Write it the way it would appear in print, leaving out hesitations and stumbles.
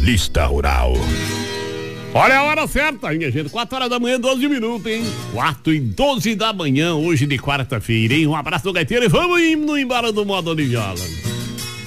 Lista Rural. Olha a hora certa, minha gente. 4 horas da manhã, 12 minutos, hein? 4:12 da manhã, hoje de quarta-feira, hein? Um abraço do gaiteiro e vamos indo embora do modo Oliviola.